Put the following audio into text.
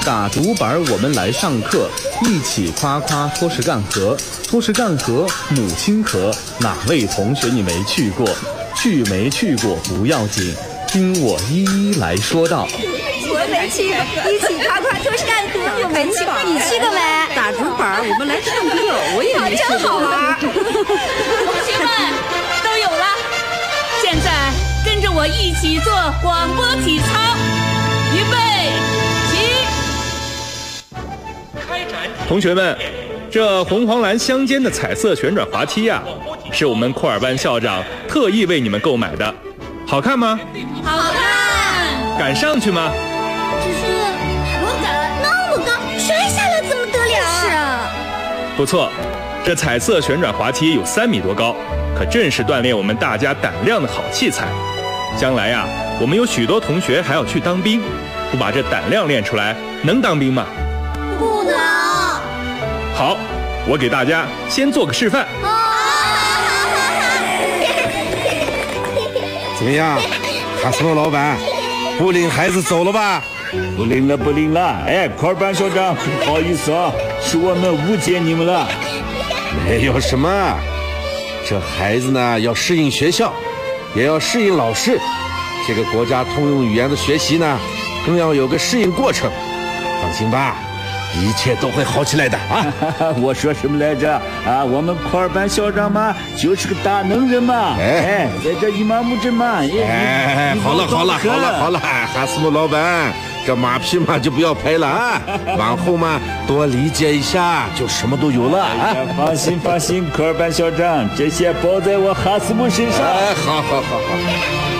打竹板我们来上课，一起夸夸脱实干河。脱实干河母亲河，哪位同学你没去过？去没去过不要紧，听我一一来说道。 我没去过，一起夸夸脱实干河我没去过，你去过没？ 打竹板我们来上课，我也没去过。 真好玩。 同学们都有了，现在跟着我一起做广播体操，预备起！ 同学们，这红黄蓝相间的彩色旋转滑梯啊，是我们库尔班校长特意为你们购买的，好看吗？ 好看。 敢上去吗？ 只是我敢那么高，摔下来怎么得了？是啊。 不错，这彩色旋转滑梯有3米多高，可正是锻炼我们大家胆量的好器材。将来呀，我们有许多同学还要去当兵，不把这胆量练出来，能当兵吗？ 不能。 好，我给大家先做个示范。 怎么样，哈斯诺老板，不领孩子走了吧？ 不领了，不领了。哎，库尔班校长，不好意思啊，是我们误解你们了。 没有什么，这孩子呢要适应学校，也要适应老师。这个国家通用语言的学习呢，更要有个适应过程。放心吧，一切都会好起来的啊！ 我说什么来着？啊，我们库尔班校长嘛，就是个大能人嘛。哎，在这一马木镇嘛。 哎，好了，哈斯诺老板，这马屁嘛就不要拍了啊，往后嘛多理解一下，就什么都有了啊。 放心，库尔班校长，这些包在我哈斯木身上。 哎，好。